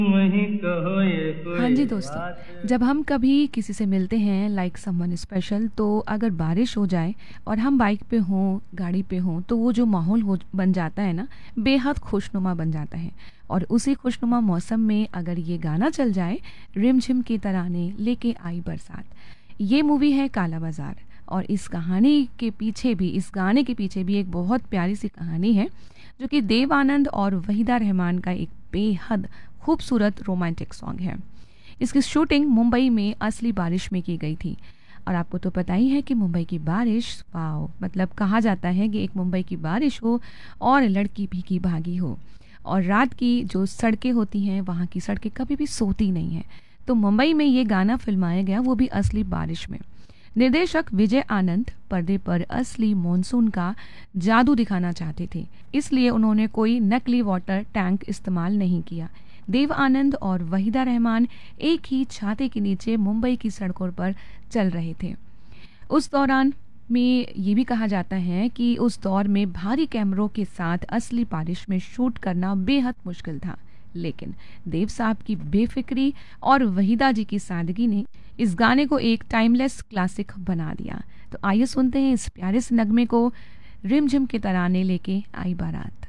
वही कहो ये हाँ जी कोई दोस्तों, बात। जब हम कभी किसी से मिलते हैं लाइक समवन स्पेशल, तो अगर बारिश हो जाए और हम बाइक पे हों, गाड़ी पे हों, तो वो जो माहौल हो बन जाता है ना, बेहद खुशनुमा बन जाता है। और उसी खुशनुमा मौसम में अगर ये गाना चल जाए, रिमझिम की तराने लेके आई बरसात। ये मूवी है काला बाजार। और इस कहानी के पीछे भी, इस गाने के पीछे भी एक बहुत प्यारी सी कहानी है, जो कि देव आनंद और वहीदा रहमान का एक बेहद खूबसूरत रोमांटिक सॉन्ग है। इसकी शूटिंग मुंबई में असली बारिश में की गई थी। और आपको तो पता ही है कि मुंबई की बारिश, वाओ, मतलब कहा जाता है कि एक मुंबई की बारिश हो और लड़की भीगी भागी हो। और रात की जो सड़कें होती हैं, वहाँ की सड़कें कभी भी सोती नहीं हैं। तो मुंबई में ये गाना फिल्माया गया, वो भी असली बारिश में। निर्देशक विजय आनंद पर्दे पर असली मॉनसून का जादू दिखाना चाहते थे, इसलिए उन्होंने कोई नकली वाटर टैंक इस्तेमाल नहीं किया। देव आनंद और वहीदा रहमान एक ही छाते के नीचे मुंबई की सड़कों पर चल रहे थे। उस दौरान में ये भी कहा जाता है कि उस दौर में भारी कैमरों के साथ असली बारिश में शूट करना बेहद मुश्किल था। लेकिन देव साहब की बेफिक्री और वहीदा जी की सादगी ने इस गाने को एक टाइमलेस क्लासिक बना दिया। तो आइए सुनते हैं इस प्यारे से नगमे को, रिमझिम के तराने लेके आई बारात।